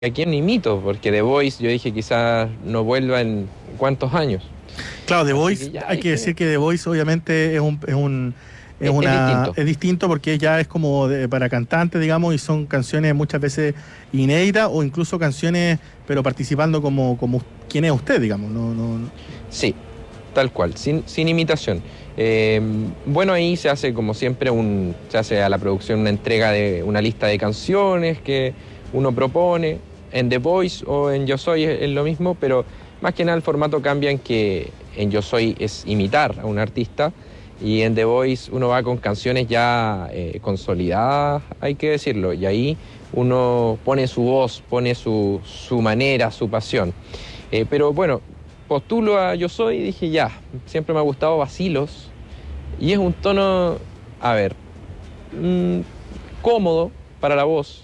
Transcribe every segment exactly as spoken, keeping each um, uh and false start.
¿A quién imito? Porque The Voice yo dije quizás no vuelva en cuántos años. Claro, The Así Voice, que ya hay que dije, decir que The Voice obviamente es un, es un es es, es una distinto. es distinto porque ya es como de- para cantantes, digamos, y son canciones muchas veces inéditas o incluso canciones, pero participando como como quién es usted, digamos, no no no. Sí, tal cual, sin, sin imitación. Eh, bueno, ahí se hace como siempre un, se hace a la producción una entrega de una lista de canciones que uno propone. En The Voice o en Yo Soy es, es lo mismo, pero más que nada el formato cambia en que en Yo Soy es imitar a un artista y en The Voice uno va con canciones ya eh, consolidadas, hay que decirlo, y ahí uno pone su voz, pone su, su manera, su pasión. Eh, pero bueno, postulo a Yo Soy y dije ya, siempre me ha gustado Vacilos y es un tono, a ver, mm, cómodo para la voz,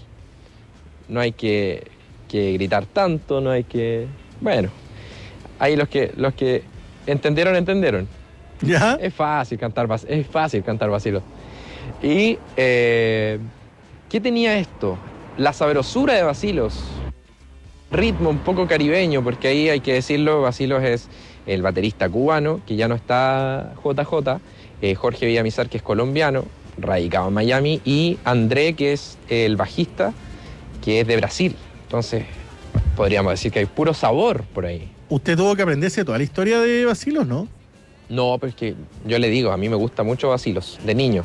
no hay que, que gritar tanto, no hay que... Bueno, ahí los que, los que entendieron, entendieron. ¿Ya? Es fácil cantar, vac- es fácil cantar Vacilos. Y, eh, ¿qué tenía esto? La sabrosura de Vacilos. Ritmo un poco caribeño, porque ahí hay que decirlo, Vacilos es el baterista cubano, que ya no está J J, eh, Jorge Villamizar, que es colombiano, radicado en Miami, y André, que es el bajista, que es de Brasil. Entonces, podríamos decir que hay puro sabor por ahí. Usted tuvo que aprenderse toda la historia de Bacilos, ¿no? No, pero es que yo le digo, a mí me gusta mucho Vacilos, de niño,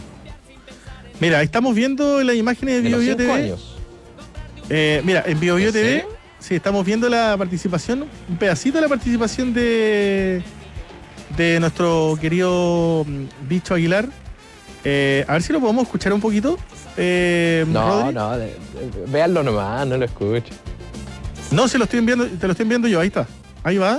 Mira, ahí estamos viendo las imágenes de de Bio los Bio cinco T V. años. Eh, mira, en Bio Bio ¿En T V, serio? sí, estamos viendo la participación, un pedacito de la participación de, de nuestro querido mm, Bicho Aguilar. Eh, a ver si lo podemos escuchar un poquito. Eh, No, Rodri. no, de- de- véanlo nomás, no lo escucho. No, se lo estoy enviando, te lo estoy enviando yo, ahí está. Ahí va.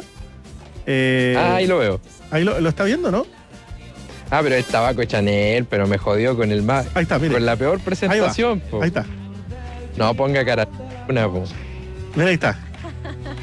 Eh, Ah, ahí lo veo. ahí lo, lo está viendo, ¿no? Ah, pero el tabaco de Chanel, pero me jodió con el más. Ahí está, mire. Con la peor Ahí va. presentación, po. Ahí está. No ponga cara una, po. Mira, ahí está.